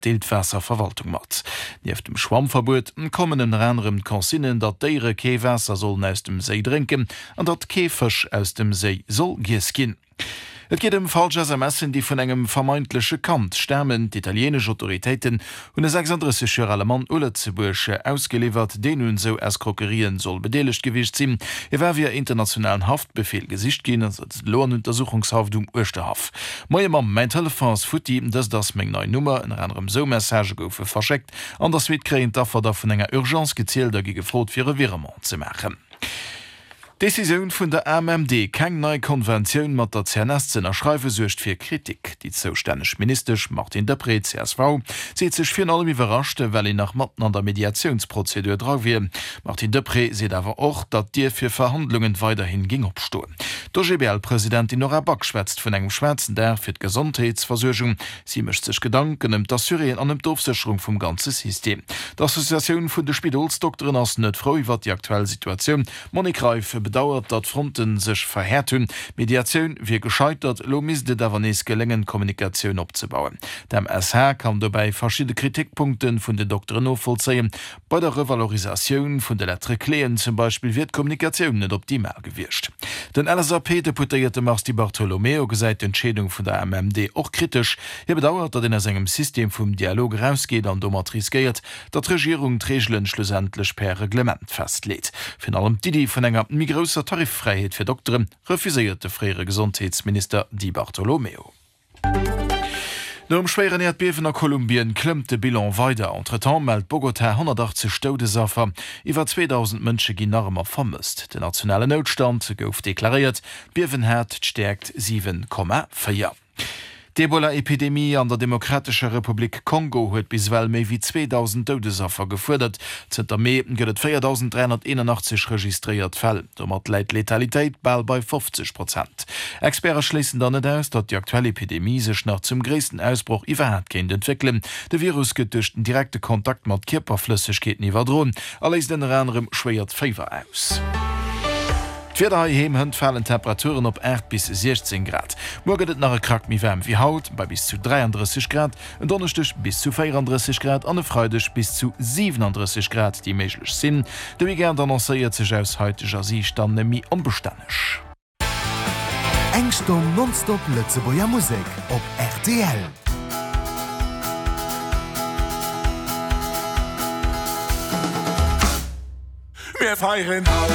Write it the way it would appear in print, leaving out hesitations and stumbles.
Deeltwässerverwaltung mat. Nief dem Schwammverbot kommen en anderem Konsinnen, dat deiere Keewässer sollen aus dem See trinken an dat Keefisch aus dem See soll gieskin. Et geht falsch SMSen, die vun engem vermeintliche Kant stemmen. Die italienische Autoritäten hun 36 Mann Uletzebursche ausgeliefert, den hun so Eskrockerien soll bedeligt gewicht sinn. Wer wie internationalen Haftbefehl gesicht gehen Lohnuntersuchungshaft Osterhaft. Moie Mam mein Telefons futti, dass das Menge neue Nummer in anderem so Message goufe verschickt, anders wird kreint dafür davon enger Urgenz gezielt dagegen gefrot für Virement zu machen. Decision vun der MMD keng neue Konvention mat der CNSzen erschreife sucht fir Kritik. Die zoustännech Ministersch Martin Depré CSV seet sech fir allem überraschte, well nach Matten an der Mediationsprozedur dra wie. Martin Depré seet awer och, dat Dir fir Verhandlungen weiterhin ging opstoen. Der GBL-Präsidentin Nora Back schwätzt vun engem Schwärzen der fir d Gesundheitsversorgung. Sie mischt sech Gedanken d'Assurien an dem Dorfsicherung vum ganze System. D'Assoziation vun de Spidolsdoktoren ass net froh iwwer die aktuelle Situation. Monik Reif bedauert, dat Fronten sech verhärt hun. Mediation wie gescheitert, lo misde davannes gelingen, Kommunikation opbauen. Dem SH kann dabei verschiedene Kritikpunkten vun de Doktoren aufvollzeien. Bei der Revalorisation vun de lettre Kleen zum Beispiel wird Kommunikation net optimal gewircht. Den LSAP-Deputierte Marti Bartolomeo gesäit d'Entschädung vun der MMD auch kritisch. Bedauert, dat in engem System vum Dialog rausgeht an dommer riskiert, dat Regierung d'Regelen schlussendlich per Reglement festlädt. Fin allem die vun enger grosser Tariffreiheit fir Doktoren refuséierte freiere Gesundheitsminister Di Bartolomeo. Nom schweren Erdbeben nach Kolumbien klemmt de Bilan weiter. Entretemps meldt Bogotá 180 Todesopfer. Iwer 2000 Mënsche ginn armer vermisst. Der nationale Notstand gouf deklariert. Biewenherd stärkt 7,4. Die Ebola-Epidemie an der Demokratischer Republik Kongo huet biswell méi wie 2000 Todesopfer gefordert. Zter Mee gëtt 4381 registriert Fäll. Dommer läit Letalitéit bald bei 50%. Experten schließen dann net aus, dat die aktuelle Epidemie sech nach zum gréessten Ausbruch iwwerhäert géint entwickeln. De Virus gëtt durch den direkte Kontakt mat Kierperflüssigkeeten iwwerdroen. Alles den anderem schwéiert Fever aus. Fierdaheim hënd fallen Temperaturen op 8 bis 16 Grad. Morgen et nach Krak mi wärm wie haut, bei bis zu 33 Grad, en Donnerstech bis zu 34 Grad, an e Freidech bis zu 37 Grad, die méiglech sinn. De wie gern annoncéiert sech aus heutiger Sicht dann nemi onbestänech. Engstom nonstop Lützeburger Musik op RTL. Wir feiern